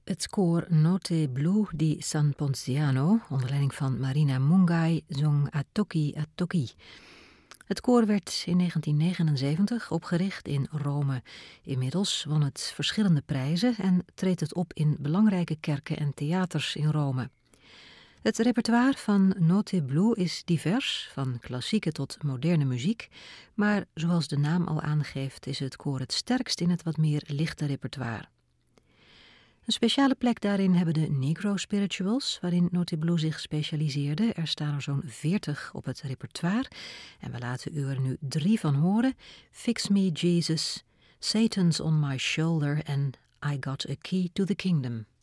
Het koor Notte Blu di San Ponziano, onder leiding van Marina Mungai, zong Attoki Attoki. Het koor werd in 1979 opgericht in Rome. Inmiddels won het verschillende prijzen en treedt het op in belangrijke kerken en theaters in Rome. Het repertoire van Notte Blu is divers, van klassieke tot moderne muziek, maar zoals de naam al aangeeft is het koor het sterkst in het wat meer lichte repertoire. Een speciale plek daarin hebben de Negro Spirituals, waarin Notte Blu zich specialiseerde. Er staan er zo'n 40 op het repertoire en we laten u er nu 3 van horen. Fix Me Jesus, Satan's on My Shoulder en I Got a Key to the Kingdom.